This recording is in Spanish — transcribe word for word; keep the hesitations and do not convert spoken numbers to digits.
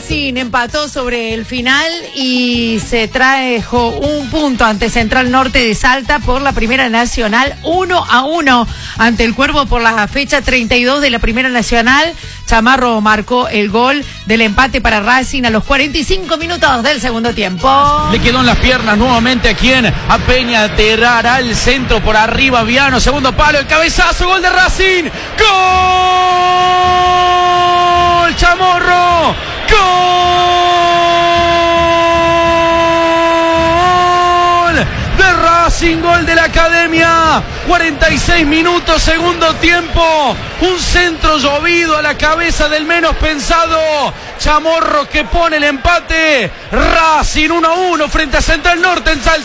Racing empató sobre el final y se trajo un punto ante Central Norte de Salta por la Primera Nacional, uno a uno ante el Cuervo por la fecha treinta y dos de la Primera Nacional. Chamarro marcó el gol del empate para Racing a los cuarenta y cinco minutos del segundo tiempo. Le quedó en las piernas nuevamente a quien, a Peña, tirará el centro por arriba, Viano, segundo palo, el cabezazo, gol de Racing, gol, Chamorro, gol de Racing, gol de la Academia, cuarenta y seis minutos, segundo tiempo, un centro llovido a la cabeza del menos pensado, Chamorro que pone el empate, Racing uno a uno frente a Central Norte en Salta.